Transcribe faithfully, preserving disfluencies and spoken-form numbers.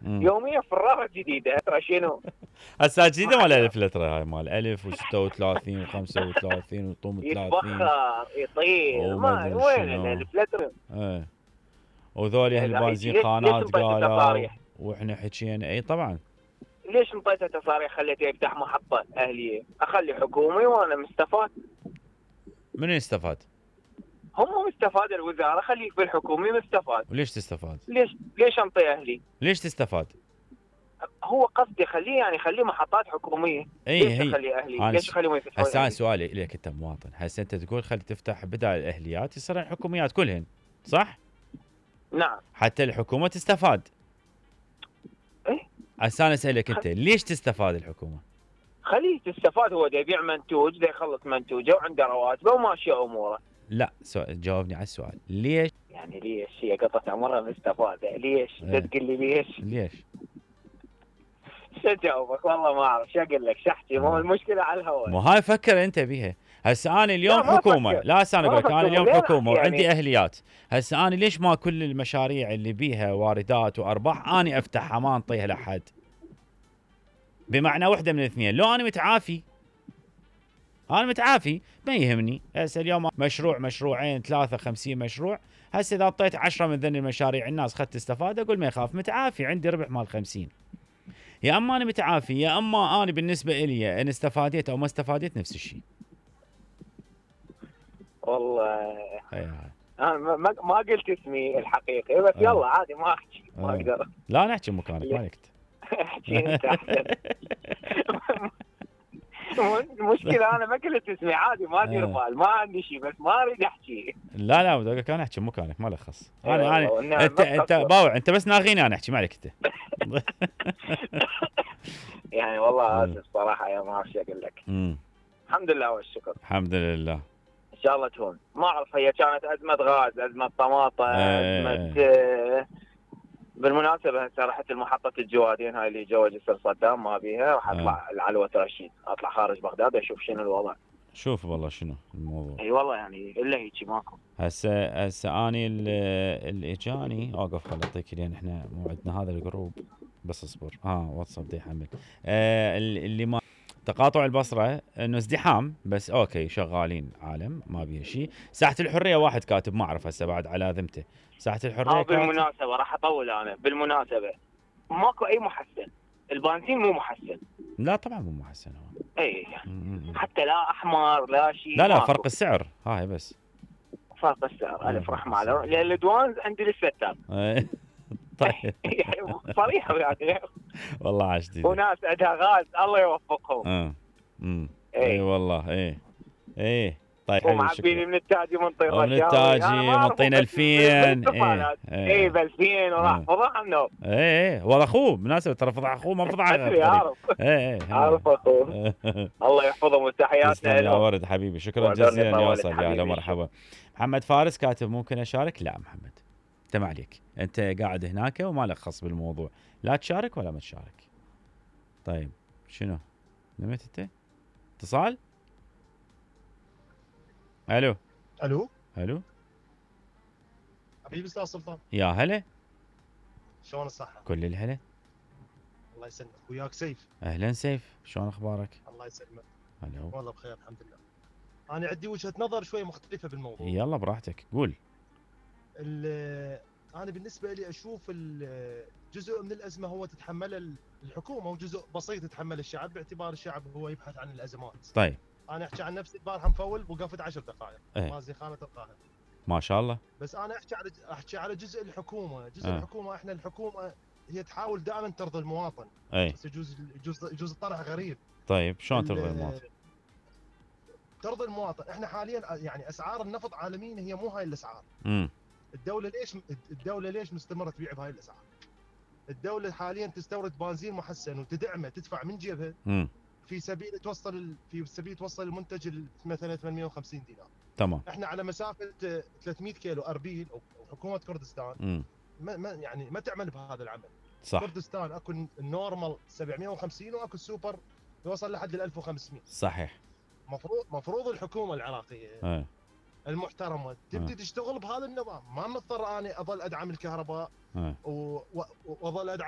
يوميا فرغت جديده ترى شنو هسه جديده مال الف لتر هاي مال الف وستة وثلاثين وخمسة وثلاثين وطوم ثلاثين يتبخر يطير وما ما ادري وين شنو. الالف لتر. ايه وذولي اهل البنزين ليش ليش خانات انطيته قالوا تصاريح؟ واحنا حكينا. اي طبعا ليش انطيته تصاريح خليته يفتح محطه اهليه؟ اخلي حكومي وانا مستفاد. من يستفاد؟ هم مستفاد الوزاره، خليك بالحكومي مستفاد. وليش تستفاد؟ ليش ليش انطي اهلي؟ ليش تستفاد؟ هو قصدي خليه يعني خليه محطات حكوميه. اي ليش هي اخلي اهلي؟ ليش اخليهم يفتحون؟ هسه انا سؤالي لك انت مواطن، هسه انت تقول خلي تفتح بدال الاهليات يصير الحكوميات كلهن صح؟ نعم. حتى الحكومه تستفاد. ايه هسه انا اسالك انت ليش تستفاد الحكومه؟ خليه تستفاد، هو دا يبيع منتوج، دا يخلص منتوجه وعنده رواتبه وماشيه اموره. لا سؤال جاوبني على السؤال ليش؟ يعني ليش هي قطعه عمرها مستفاده؟ ليش؟ ايه. تقول لي ليش؟ ليش؟ شو اجاوبك؟ والله ما اعرف شو اقول لك، شحتي مو المشكله على الهواء. مو هاي فكر انت بيها. هسه انا اليوم لا حكومه، فكر. لا هسه انا اقول لك انا اليوم حكومه يعني وعندي اهليات، هسه انا ليش ما كل المشاريع اللي بيها واردات وارباح اني افتحها ما انطيها لحد؟ بمعنى وحده من الاثنين، لو انا متعافي انا متعافي ما يهمني. هسه اليوم مشروع مشروعين ثلاثه خمسين مشروع، هسه اذا اعطيت عشرة من ذن المشاريع الناس اخذت استفاده اقول ما يخاف متعافي عندي ربح مال خمسين. يا اما انا متعافي يا اما انا بالنسبه الي ان استفاديت او ما استفاديت نفس الشيء. والله هي انا ما ما قلت اسمي الحقيقي بس آه. يلا عادي ما احكي ما آه. اقدر. لا نحكي مكانك ما نكت. احكي انت احسن. المشكله انا ما قلت اسمي عادي ما ادري بال، ما عندي شيء بس ما اريد احكي. لا لا بدي كان احكي مكانك ما له خص. أيوة انا انا انت انت باوع انت بس ناغيني انا احكي ما عليك انت. يعني والله اسف صراحه يا ما اعرف شو اقول لك. الحمد لله والشكر. الحمد لله. ان شاء الله تهون. ما اعرف هي كانت ازمه غاز، ازمه طماطم، ازمه آه بالمناسبه هسه رحت المحطه الجوادين هاي اللي جوا جسر صدام ما بيها، راح اطلع العلوه رشيد، اطلع خارج بغداد اشوف شنو الوضع. شوف والله شنو الموضوع. اي والله يعني الا هيك ماكو. هسه هسه اني اللي اجاني اوقف خل اعطيك لين احنا موعدنا هذا الجروب بس اصبر. ها واتساب دي يحمل. آه اللي ما تقاطع البصره انه ازدحام بس اوكي شغالين عالم ما بيها شيء. ساحه الحريه واحد كاتب ما اعرف هسه بعد على ذمته. ساحه الحريه بالمناسبه راح اطول انا بالمناسبه ماكو اي محسن، البنزين مو محسن. لا طبعا مو محسن هو. اي حتى لا احمر لا شيء. لا لا فرق السعر هاي بس. فرق السعر الف رحمه على الادوان عند الستار. طيب صريحه يعني. والله عاش دي. وناس عندها غاز الله يوفقهم. اه امم اي والله اي اي طيب ومعبيني من التاجي من طين من التاجي من طين ألفين. اي ب ألفين وراح فضح النوم. اي والله اخوه بمناسبه ترى فضح اخوه ما فضح ادري اعرف. اي اي اعرف اخوه. الله يحفظهم وتحياتنا له. يا ورد حبيبي شكرا جزيلا يا وصل يا اهلا ومرحبا. محمد فارس كاتب ممكن اشارك؟ لا محمد انت ما عليك، انت قاعد هناك وما لك خص بالموضوع، لا تشارك ولا ما تشارك. طيب شنو نمت انت؟ اتصال؟ الو الو الو حبيبي استاذ سلطان. يا هلا شلون الصحة؟ كل الهلا. الله يسلمك. وياك سيف. اهلا سيف شلون اخبارك؟ الله يسلمك. هلا والله بخير الحمد لله. انا عندي وجهة نظر شوي مختلفة بالموضوع. يلا براحتك قول. انا بالنسبة لي اشوف جزء من الازمة هو تتحمل الحكومة وجزء بسيط يتحمل الشعب، باعتبار الشعب هو يبحث عن الازمات. طيب انا احكي عن نفسي البارحة مفول وقفت عشر دقائق ايه. ما زي خانة القاهرة ما شاء الله. بس انا احكي على احكي على جزء الحكومة، جزء اه. الحكومة احنا الحكومة هي تحاول دائما ترضي المواطن. اي بس يجوز يجوز يجوز الطرح غريب. طيب شلون ترضي المواطن؟ ترضي المواطن. احنا حاليا يعني اسعار النفط عالميا هي مو هاي الاسعار. امم الدولة ليش الدولة ليش مستمرة تبيع بهاي الاسعار؟ الدولة حاليا تستورد بنزين محسن وتدعمه تدفع من جيبها امم في سبيل توصل في سبيل توصل المنتج مثلا ثمانمئة وخمسين دينار. تمام. احنا على مسافة ثلاثمئة كيلو اربيل او حكومة كردستان امم ما, ما يعني ما تعمل بهذا العمل. صح. كردستان اكو النورمال سبعمئة وخمسين واكو السوبر يوصل لحد ال ألف وخمسمئة. صحيح. مفروض مفروض الحكومة العراقية اه. المحترمة تبدي تشتغل بهذا النظام، ما مضطر اني اظل ادعم الكهرباء اه. واظل ادعم